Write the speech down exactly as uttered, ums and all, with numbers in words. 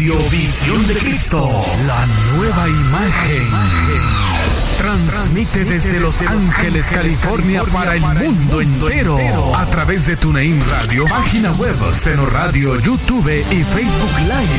Radio Visión de Cristo, la nueva imagen. Transmite desde Los Ángeles, California, para el mundo entero. A través de TuneIn Radio, página web, Seno Radio, YouTube y Facebook Live.